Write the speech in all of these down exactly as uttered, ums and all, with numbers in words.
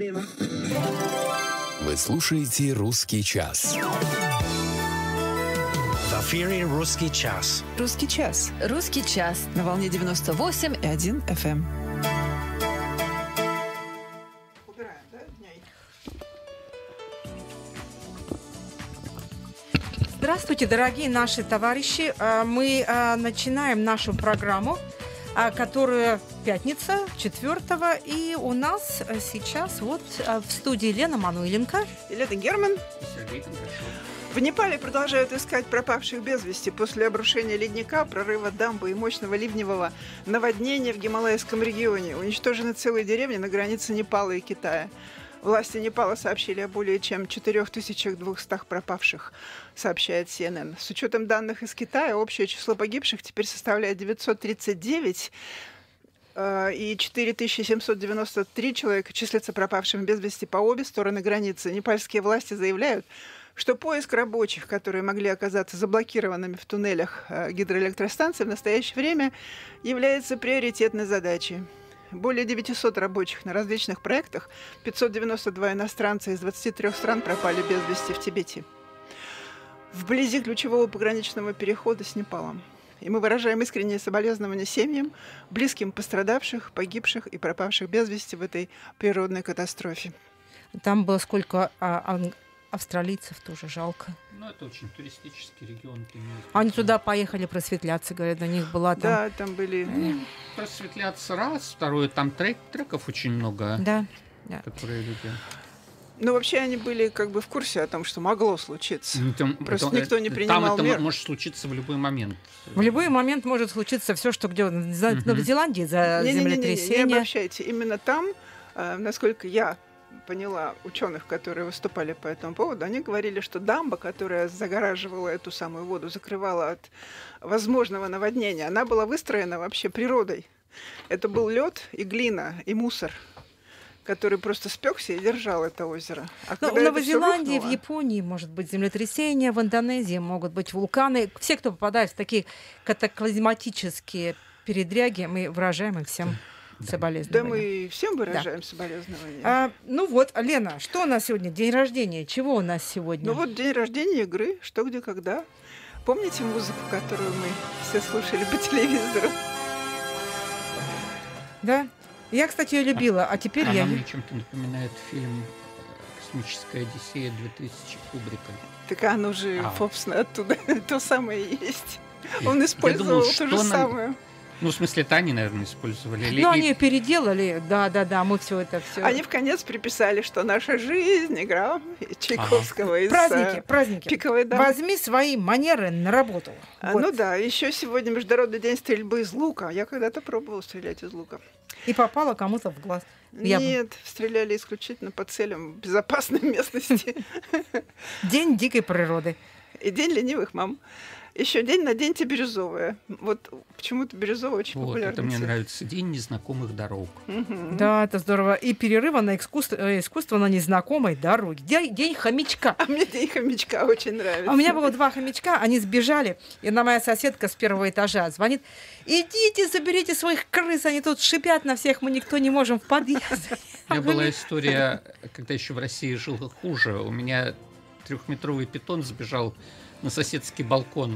Зверева. Вы слушаете «Русский час». В эфире «Русский час». «Русский час». «Русский час» На волне девяносто восемь и один эф эм. Здравствуйте, дорогие наши товарищи. Мы начинаем нашу программу, которая пятница, четвёртого. И у нас сейчас вот в студии Лена Мануиленко. И Лена Герман. В Непале продолжают искать пропавших без вести после обрушения ледника, прорыва дамбы и мощного ливневого наводнения в Гималайском регионе. Уничтожены целые деревни на границе Непала и Китая. Власти Непала сообщили о более чем четыре тысячи двести пропавших, сообщает си эн эн. С учетом данных из Китая, общее число погибших теперь составляет девятьсот тридцать девять, и четыре тысячи семьсот девяносто три человека числятся пропавшими без вести по обе стороны границы. Непальские власти заявляют, что поиск рабочих, которые могли оказаться заблокированными в туннелях гидроэлектростанций, в настоящее время является приоритетной задачей. Более девятисот рабочих на различных проектах, пятьсот девяносто два иностранца из двадцати трёх стран пропали без вести в Тибете, вблизи ключевого пограничного перехода с Непалом. И мы выражаем искренние соболезнования семьям, близким пострадавших, погибших и пропавших без вести в этой природной катастрофе. Там было сколько а, австралийцев, тоже жалко. Ну, это очень туристический регион. Они туда поехали просветляться, говорят, на них была там... Да, там были... Ну, просветляться раз, второе, там трек, треков очень много, да, да. которые люди... Ну, вообще они были как бы в курсе о том, что могло случиться. Там, Просто это, никто не принимал там мер. это может случиться в любой момент. В любой момент может случиться все, что где в Новой Зеландии за не, землетрясение. Не, не, не, не обращайте. Именно там, э, насколько я поняла ученых, которые выступали по этому поводу, они говорили, что дамба, которая загораживала эту самую воду, закрывала от возможного наводнения, она была выстроена вообще природой. Это был лед и глина, и мусор, который просто спекся и держал это озеро. А Но в Новой Зеландии, в Японии может быть землетрясение, в Индонезии могут быть вулканы. Все, кто попадает в такие катаклизматические передряги, мы выражаем им всем соболезнования. Да, мы всем выражаем да. соболезнования. А, ну вот, Лена, что у нас сегодня? День рождения. Чего у нас сегодня? Ну вот день рождения игры «Что, где, когда». Помните музыку, которую мы все слушали по телевизору? Да. Я, кстати, ее любила, а теперь Она я... мне чем-то напоминает фильм «Космическая Одиссея» две тысячи Кубрика. Так оно же, а. собственно, оттуда то самое и есть. Он думал, использовал то же нам... самое. Ну, в смысле, это они, наверное, использовали. Или... Ну, они переделали, да-да-да, мы все это все. Они в конец приписали, что наша жизнь игра Чайковского ага. из праздники, праздники. «Пиковой дамы». Возьми свои манеры на работу. А, вот. Ну да, еще сегодня Международный день стрельбы из лука. Я когда-то пробовала стрелять из лука. И попала кому-то в глаз. Нет, Я... стреляли исключительно по целям безопасной местности. День дикой природы. И день ленивых мам. Еще день на день бирюзовая. Вот почему-то бирюзовая очень вот, популярна. Это мне нравится. День незнакомых дорог. Угу. Да, это здорово. И перерыва на искусство, искусство на незнакомой дороге. День, день хомячка. А мне день хомячка очень нравится. А у меня было два хомячка, они сбежали. И на моя соседка с первого этажа звонит. Идите, заберите своих крыс, они тут шипят на всех, мы никто не можем в подъезд. У меня была история, когда еще в России жило хуже. У меня трехметровый питон сбежал на соседский балкон.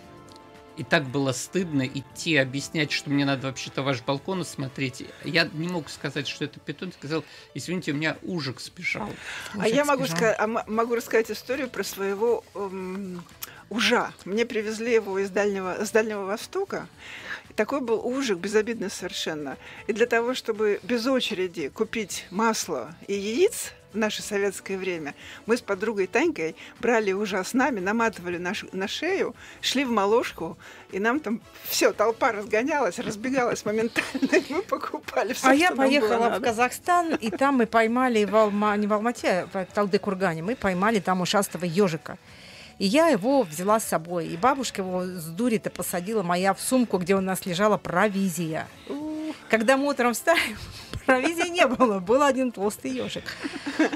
И так было стыдно идти объяснять, что мне надо вообще-то ваш балкон осмотреть. Я не мог сказать, что это питон. Сказал, извините, у меня ужик сбежал. А ужик я могу, сбежал. ска- а могу рассказать историю про своего эм, ужа. Мне привезли его из Дальнего, с Дальнего Востока. И такой был ужик, безобидный совершенно. И для того, чтобы без очереди купить масло и яиц, в наше советское время, мы с подругой Танькой брали ужа с нами, наматывали на, ш- на шею, шли в Моложку, и нам там все, толпа разгонялась, разбегалась моментально, и мы покупали все, А что я нам было поехала надо. в Казахстан, и там мы поймали в Алма... не в Алмате, а в Талды-Кургане, мы поймали там ушастого ежика. И я его взяла с собой. И бабушка его с дури-то посадила моя в сумку, где у нас лежала провизия. Когда мы утром встали, провизии не было, был один толстый ежик.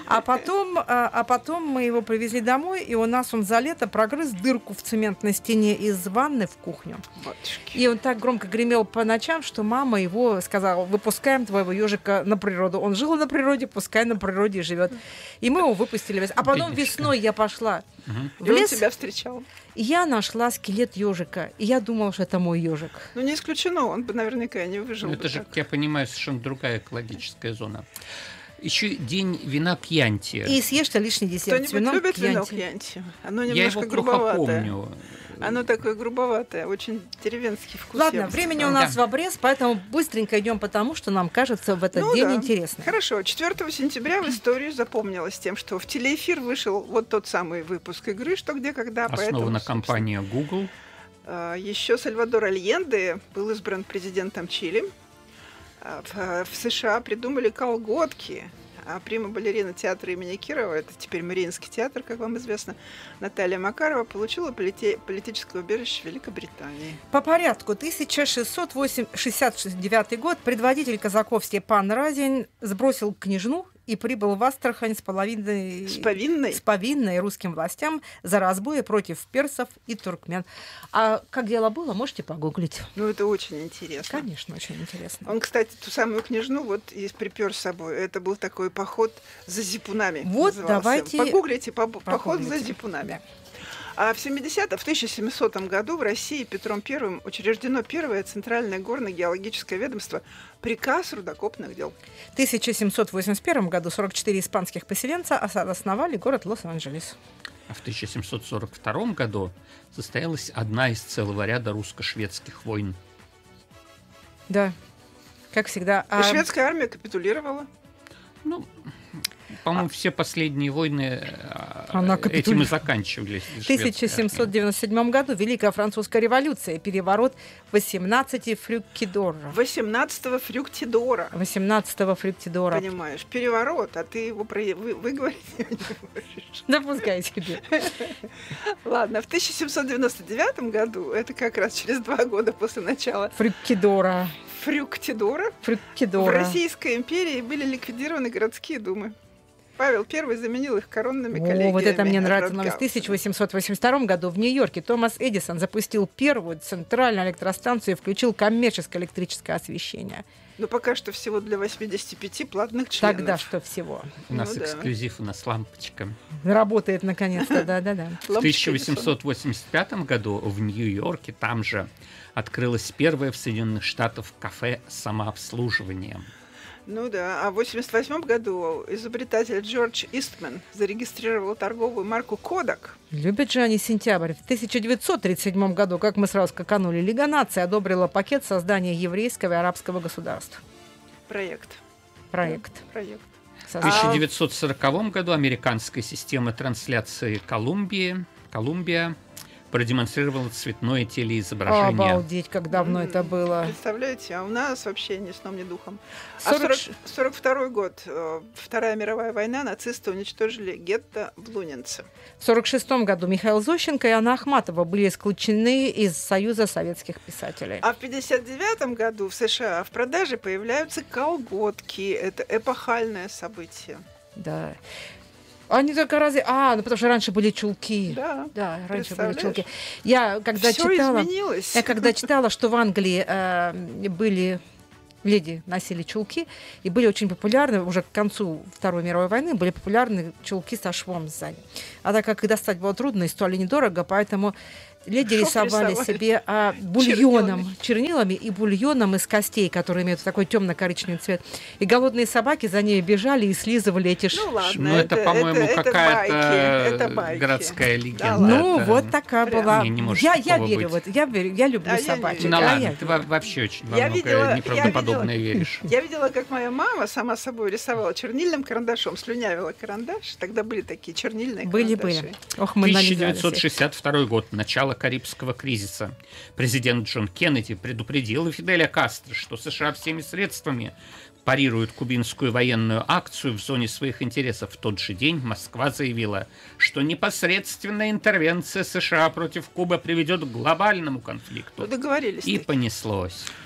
А потом, а, а потом мы его привезли домой, и у нас он за лето прогрыз дырку в цементной стене из ванны в кухню. Батюшки. И он так громко гремел по ночам, что мама его сказала: выпускаем твоего ежика на природу. Он жил на природе, пускай на природе живет. И мы его выпустили. А потом Бедничка. весной я пошла И в он лес, тебя встречал. и я нашла скелет ежика. И я думала, что это мой ежик. Ну, не исключено, он бы наверняка не выжил. Ну, бы это же, так. как я понимаю, совершенно другая экологическая зона. Еще день вина Кьянти. И съешьте лишний десерт. Кто-нибудь с вином любит вино Кьянти. Кьянти? Оно Я немножко его плохо грубоватое. помню. Оно такое грубоватое, очень деревенский вкус. Ладно, я бы времени сказала. у нас Да. в обрез, поэтому быстренько идем потому, что нам кажется в этот Ну день да. интересно. Хорошо, четвёртого сентября в историю запомнилось тем, что в телеэфир вышел вот тот самый выпуск игры «Что, где, когда». Основана компания Google. Еще Сальвадор Альенде был избран президентом Чили. А, В, в США придумали колготки. А прима-балерина театра имени Кирова, это теперь Мариинский театр, как вам известно, Наталья Макарова получила полите- политическое убежище в Великобритании. По порядку. тысяча шестьсот шестьдесят девятый год. Предводитель казаков Степан Разин сбросил княжну и прибыл в Астрахань с половиной... С повинной. с повинной русским властям за разбои против персов и туркмен. А как дело было, можете погуглить. Ну, это очень интересно. Конечно, очень интересно. Он, кстати, ту самую княжну вот и припер с собой. Это был такой поход за зипунами. Вот, назывался. давайте Погуглите, по- поход погуглите. за зипунами. А в семидесятом, в тысяча семисотом году в России Петром Первым учреждено первое Центральное горно-геологическое ведомство «Приказ рудокопных дел». В тысяча семьсот восемьдесят первом году сорок четыре испанских поселенца основали город Лос-Анджелес. А в тысяча семьсот сорок втором году состоялась одна из целого ряда русско-шведских войн. Да, как всегда. И А шведская армия капитулировала. Ну, по-моему, все последние войны а, Она этим и капитулировала. заканчивались. в тысяча семьсот девяносто седьмом году Великая Французская революция, переворот восемнадцати фрюкидоров. восемнадцатого Фрюктидора. восемнадцатого фрюктидора. Понимаешь, переворот, а ты его про... вы... выговорить не можешь. Да пускай себе. Ладно, в тысяча семьсот девяносто девятом году, это как раз через два года после начала Фрюкидора. Фрюктидора, в Фрюкидора. Российской империи были ликвидированы городские думы. Павел I заменил их коронными коллегиями. О, вот это мне нравится новость. В Ротгауса. тысяча восемьсот восемьдесят втором году в Нью-Йорке Томас Эдисон запустил первую центральную электростанцию и включил коммерческое электрическое освещение. Ну, пока что всего для восьмидесяти пяти платных членов. Тогда что всего. У нас Ну да. эксклюзив, у нас лампочка. Работает наконец-то, да-да-да. В тысяча восемьсот восемьдесят пятом году в Нью-Йорке, там же, открылось первое в Соединенных Штатах кафе с самообслуживанием. Ну да, а в восемьдесят восьмом году изобретатель Джордж Истман зарегистрировал торговую марку «Кодак». Любят же они сентябрь. В тысяча девятьсот тридцать седьмом году, как мы сразу скаканули, Лига наций одобрила пакет создания еврейского и арабского государств. Проект. Проект. Проект. В Создания. тысяча девятьсот сороковом году американская система трансляции Колумбии, Колумбия продемонстрировала цветное телеизображение. Обалдеть, как давно М, это было. Представляете, а у нас вообще ни сном, ни духом. А сорок сорок, сорок второй год, э, Вторая мировая война, нацисты уничтожили гетто в Лунинце. В сорок шестом году Михаил Зощенко и Анна Ахматова были исключены из Союза советских писателей. А в пятьдесят девятом году в США в продаже появляются колготки. Это эпохальное событие. Да. Они только разве... А, ну потому что раньше были чулки. Да. Да, раньше были Представляешь? чулки. Я когда Всё читала... изменилось. Я когда читала, что в Англии э, были... Леди носили чулки, и были очень популярны, уже к концу Второй мировой войны, были популярны чулки со швом сзади. А так как их достать было трудно и стоили недорого, поэтому леди Шов рисовали рисовали. себе а, бульоном, Чернилами. чернилами и бульоном из костей, которые имеют такой темно-коричневый цвет. И голодные собаки за ней бежали и слизывали эти ш... Ну ладно, Ну, это, по-моему, это какая-то байки, это байки. городская Да легенда. ладно. Ну, Это- вот такая Прям. была. Не, не может я, я такого верю в быть. это. Я, верю, я люблю А я не собачек. верю. Ну а ладно, я ты верю. во- вообще очень во Я многое видела- я неправдоподобное веришь. Я видела, как моя мама сама собой рисовала чернильным карандашом, слюнявила карандаш. Тогда были такие чернильные Были, карандаши. были. Ох, мы тысяча нализались девятьсот их. шестьдесят второй год, начало Карибского кризиса. Президент Джон Кеннеди предупредил Фиделя Кастро, что США всеми средствами парируют кубинскую военную акцию в зоне своих интересов. В тот же день Москва заявила, что непосредственная интервенция США против Кубы приведет к глобальному конфликту. Ну, договорились. И таки. понеслось.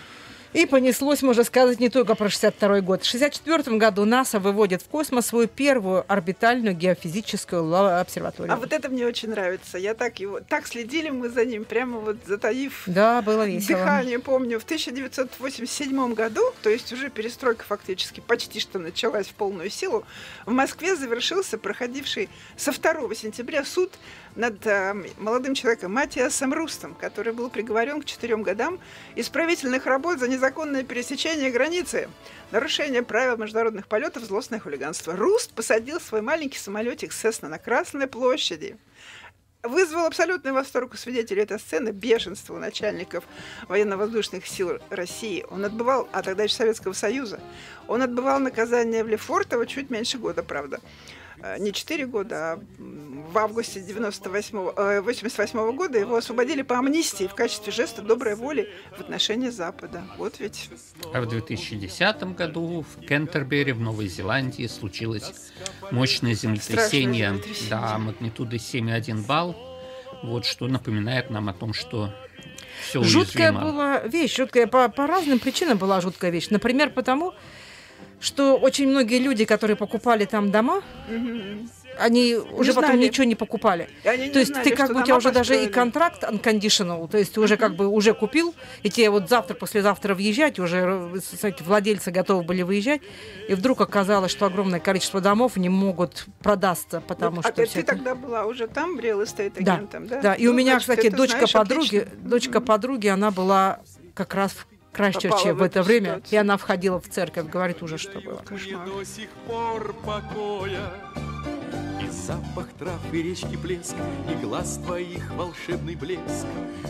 И понеслось, можно сказать, не только про шестьдесят второй год. В шестьдесят четвёртом году НАСА выводит в космос свою первую орбитальную геофизическую обсерваторию. А вот это мне очень нравится. Я так его, так следили мы за ним, прямо вот затаив да, было весело. Дыхание, помню. В тысяча девятьсот восемьдесят седьмом году, то есть уже перестройка фактически почти что началась в полную силу, в Москве завершился проходивший со второго сентября суд над э, молодым человеком Матиасом Рустом, который был приговорен к четырем годам исправительных работ за незаконное пересечение границы, нарушение правил международных полетов, злостное хулиганство. Руст посадил свой маленький самолетик Сесна на Красной площади. Вызвал абсолютный восторг у свидетелей этой сцены, бешенство у начальников военно-воздушных сил России. Он отбывал, а тогда еще Советского Союза, он отбывал наказание в Лефортово чуть меньше года, правда. Не четыре года, а в августе девяносто восьмого, восемьдесят восьмого года его освободили по амнистии в качестве жеста доброй воли в отношении Запада. Вот ведь. А в две тысячи десятом году в Кентербери, в Новой Зеландии, случилось мощное землетрясение, землетрясение. Да, магнитудой семь целых один балл. Вот что напоминает нам о том, что все уязвимо. Жуткая была вещь, жуткая по, по разным причинам была жуткая вещь. Например, потому что очень многие люди, которые покупали там дома, mm-hmm. они не уже знали. Потом ничего не покупали. Они то не есть знали, ты как бы у тебя уже построили. Даже и контракт unconditional, то есть ты уже mm-hmm. как бы уже купил, и тебе вот завтра, послезавтра въезжать, уже кстати, владельцы готовы были выезжать, и вдруг оказалось, что огромное количество домов не могут продастся, потому ну, что... А ты, ты это... тогда была уже там, в Real Estate агентом, да? Да, да. И ну, у меня, значит, кстати, дочка знаешь, подруги, отлично. дочка подруги, она была как раз в Крайстчерче в, в это время, ситуацию. И она входила в церковь, говорит уже, что было. Кошмар. До сих пор покоя, и запах трав, и речки плеск, и глаз твоих волшебный блеск.